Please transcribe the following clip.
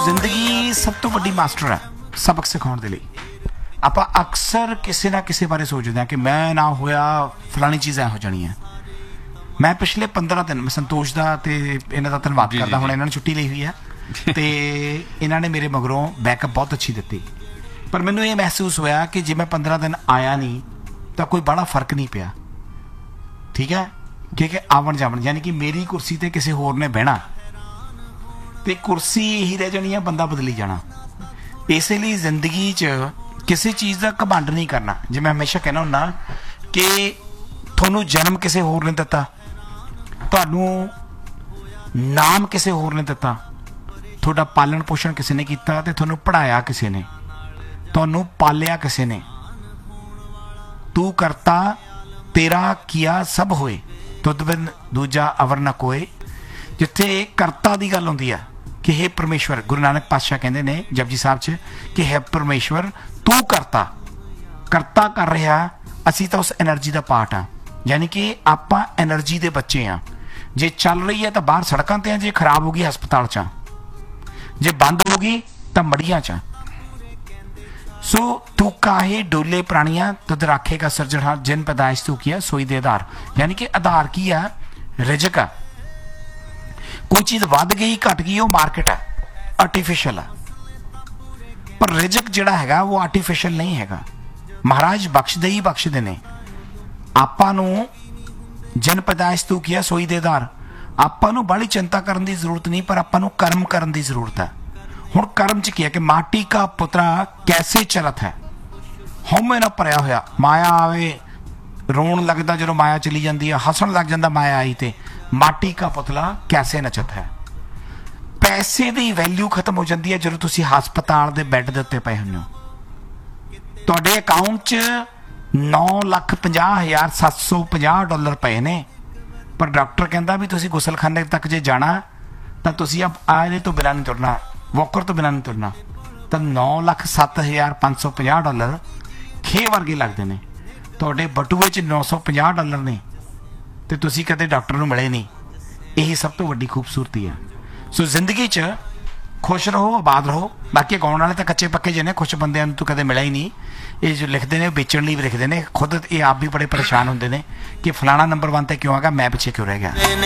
ਜ਼ਿੰਦਗੀ ਸਭ ਤੋਂ ਵੱਡੀ ਮਾਸਟਰ ਹੈ ਸਬਕ ਸਿਖਾਉਣ ਦੇ ਲਈ। ਆਪਾਂ ਅਕਸਰ ਕਿਸੇ ਨਾ ਕਿਸੇ ਬਾਰੇ ਸੋਚਦੇ ਹਾਂ ਕਿ ਮੈਂ ਨਾ ਹੋਇਆ ਫਲਾਣੀ ਚੀਜ਼ ਇਹੋ ਜਾਣੀ ਹੈ। ਮੈਂ ਪਿਛਲੇ 15 ਦਿਨ ਮੈਂ ਸੰਤੋਸ਼ ਦਾ ਤੇ ਇਹਨਾਂ ਦਾ ਧੰਨਵਾਦ ਕਰਦਾ। ਹੁਣ ਇਹਨਾਂ ਨੇ ਛੁੱਟੀ ਲਈ ਹੋਈ ਹੈ ਤੇ ਇਹਨਾਂ ਨੇ ਮੇਰੇ ਮਗਰੋਂ ਬੈਕਅਪ ਬਹੁਤ ਅੱਛੀ ਦਿੱਤੀ, ਪਰ ਮੈਨੂੰ ਇਹ ਮਹਿਸੂਸ ਹੋਇਆ ਕਿ ਜੇ ਮੈਂ 15 ਦਿਨ ਆਇਆ ਨਹੀਂ ਤਾਂ ਕੋਈ ਬੜਾ ਫਰਕ ਨਹੀਂ ਪਿਆ। ਠੀਕ ਹੈ, ਕਿਉਂਕਿ ਆਵਣ ਜਾਵਣ ਯਾਨੀ ਕਿ ਮੇਰੀ ਕੁਰਸੀ ਤੇ ਕਿਸੇ ਹੋਰ ਨੇ ਬਹਿਣਾ ਤੇ ਕੁਰਸੀ ਇਹੀ ਰਹਿ ਜਾਣੀ ਆ, ਬੰਦਾ ਬਦਲੀ ਜਾਣਾ। ਇਸੇ ਲਈ ਜ਼ਿੰਦਗੀ 'ਚ ਕਿਸੇ ਚੀਜ਼ ਦਾ ਘਮੰਡ ਨਹੀਂ ਕਰਨਾ। ਜਿਵੇਂ ਮੈਂ ਹਮੇਸ਼ਾ ਕਹਿਣਾ ਹੁੰਦਾ ਕਿ ਤੁਹਾਨੂੰ ਜਨਮ ਕਿਸੇ ਹੋਰ ਨੇ ਦਿੱਤਾ, ਤੁਹਾਨੂੰ ਨਾਮ ਕਿਸੇ ਹੋਰ ਨੇ ਦਿੱਤਾ, ਤੁਹਾਡਾ ਪਾਲਣ ਪੋਸ਼ਣ ਕਿਸੇ ਨੇ ਕੀਤਾ ਤੇ ਤੁਹਾਨੂੰ ਪੜ੍ਹਾਇਆ ਕਿਸੇ ਨੇ, ਤੁਹਾਨੂੰ ਪਾਲਿਆ ਕਿਸੇ ਨੇ। ਤੂੰ ਕਰਤਾ ਤੇਰਾ ਕੀਆ ਸਭ ਹੋਏ, ਤੁਧ ਬਿਨ ਦੂਜਾ ਅਵਰ ਨਾ ਕੋਏ। ਜਿੱਥੇ ਕਰਤਾ ਦੀ ਗੱਲ ਹੁੰਦੀ ਆ ਕਿ ਹੇ ਪਰਮੇਸ਼ਵਰ, ਗੁਰੂ ਨਾਨਕ ਪਾਤਸ਼ਾਹ ਕਹਿੰਦੇ ਨੇ ਜਪਜੀ ਸਾਹਿਬ 'ਚ ਕਿ ਹੈ ਪਰਮੇਸ਼ਵਰ ਤੂੰ ਕਰਤਾ ਕਰ ਰਿਹਾ। ਅਸੀਂ ਤਾਂ ਉਸ ਐਨਰਜੀ ਦਾ ਪਾਰਟ ਆ, ਯਾਨੀ ਕਿ ਆਪਾਂ ਐਨਰਜੀ ਦੇ ਬੱਚੇ ਆ। ਜੇ ਚੱਲ ਰਹੀ ਹੈ ਤਾਂ ਬਾਹਰ ਸੜਕਾਂ ਤੇ ਆ, ਜੇ ਖਰਾਬ ਹੋ ਗਈ ਹਸਪਤਾਲ 'ਚ, ਜੇ ਬੰਦ ਹੋ ਗਈ ਤਾਂ ਮੜੀਆਂ 'ਚ। ਸੋ ਤੂੰ ਕਾਹੇ ਡੋਲੇ ਪ੍ਰਾਣੀਆਂ ਤੁਧ ਰਾਖੇਗਾ ਸਿਰਜਣਹਾਰ, ਜਿਨ ਪੈਦਾਇਸ਼ ਤੂੰ ਕੀਆ ਸੋਈ ਦੇ ਆਧਾਰ। ਯਾਨੀ ਕਿ ਆਧਾਰ ਕੀ ਆ? ਰਿਜ਼ਕ ਆ। ਕੋਈ ਚੀਜ਼ ਵੱਧ ਗਈ ਘਟ ਗਈ ਉਹ ਮਾਰਕੀਟ ਹੈ, ਆਰਟੀਫਿਸ਼ਲ ਆ। ਪਰ ਰਿਜ਼ਕ ਜਿਹੜਾ ਹੈਗਾ ਉਹ ਆਰਟੀਫਿਸ਼ਲ ਨਹੀਂ ਹੈਗਾ। ਮਹਾਰਾਜ ਬਖਸ਼ਦੇ ਹੀ ਬਖਸ਼ਦੇ ਨੇ। ਆਪਾਂ ਨੂੰ ਜਨ ਪੈਦਾਇਸ਼ ਤੂੰ ਕੀਆ ਸੋਈ ਦੇ ਆਧਾਰ, ਆਪਾਂ ਨੂੰ ਬਾਹਲੀ ਚਿੰਤਾ ਕਰਨ ਦੀ ਜ਼ਰੂਰਤ ਨਹੀਂ, ਪਰ ਆਪਾਂ ਨੂੰ ਕਰਮ ਕਰਨ ਦੀ ਜ਼ਰੂਰਤ ਹੈ। ਹੁਣ ਕਰਮ 'ਚ ਕੀ ਹੈ ਕਿ ਮਾਟੀ ਕਾ ਪੁੱਤਰਾ ਕੈਸੇ ਚਲਤ ਹੈ, ਹਉਮੈ ਨਾਲ ਭਰਿਆ ਹੋਇਆ। ਮਾਇਆ ਆਵੇ ਰੋਣ ਲੱਗਦਾ ਜਦੋਂ ਮਾਇਆ ਚਲੀ ਜਾਂਦੀ ਹੈ, ਹੱਸਣ ਲੱਗ ਜਾਂਦਾ ਮਾਇਆ ਆਈ ਤੇ। ਮਾਟੀ ਕਾ ਪੁਤਲਾ ਕੈਸੇ ਨਚਤ ਹੈ। ਪੈਸੇ ਦੀ ਵੈਲਿਊ ਖਤਮ ਹੋ ਜਾਂਦੀ ਹੈ ਜਦੋਂ ਤੁਸੀਂ ਹਸਪਤਾਲ ਦੇ ਬੈੱਡ ਦੇ ਉੱਤੇ ਪਏ ਹੁੰਦੇ ਹੋ। ਤੁਹਾਡੇ ਅਕਾਊਂਟ 'ਚ $9,50,750 ਪਏ ਨੇ, ਪਰ ਡਾਕਟਰ ਕਹਿੰਦਾ ਵੀ ਤੁਸੀਂ ਗੁਸਲਖਾਨੇ ਤੱਕ ਜੇ ਜਾਣਾ ਤਾਂ ਤੁਸੀਂ ਇਹਦੇ ਤੋਂ ਬਿਨਾਂ ਨਹੀਂ ਤੁਰਨਾ, ਵੋਕਰ ਤੋਂ ਬਿਨਾਂ ਨਹੀਂ ਤੁਰਨਾ। ਤਾਂ $9,07,550 ਖੇ ਵਰਗੇ ਲੱਗਦੇ ਨੇ। ਤੁਹਾਡੇ ਬਟੂਏ 'ਚ $950 ਨੇ ਤੇ ਤੁਸੀਂ ਕਦੇ ਡਾਕਟਰ ਨੂੰ ਮਿਲੇ ਨਹੀਂ। ਇਹੀ ਸਭ ਤੋਂ ਵੱਡੀ ਖੂਬਸੂਰਤੀ ਹੈ। ਸੋ ਜ਼ਿੰਦਗੀ 'ਚ ਖੁਸ਼ ਰਹੋ, ਆਬਾਦ ਰਹੋ। ਬਾਕੀ ਗਾਉਣ ਵਾਲੇ ਤਾਂ ਕੱਚੇ ਪੱਕੇ ਜਿਹੇ ਨੇ, ਖੁਸ਼ ਬੰਦਿਆਂ ਨੂੰ ਤੂੰ ਕਦੇ ਮਿਲਿਆ ਹੀ ਨਹੀਂ। ਇਹ ਜੋ ਲਿਖਦੇ ਨੇ ਵੇਚਣ ਲਈ ਵੀ ਲਿਖਦੇ ਨੇ, ਖੁਦ ਇਹ ਆਪ ਵੀ ਬੜੇ ਪਰੇਸ਼ਾਨ ਹੁੰਦੇ ਨੇ ਕਿ ਫਲਾਣਾ ਨੰਬਰ 1 ਤੇ ਕਿਉਂ ਆ ਗਿਆ, ਮੈਂ ਪਿੱਛੇ ਕਿਉਂ ਰਹਿ ਗਿਆ।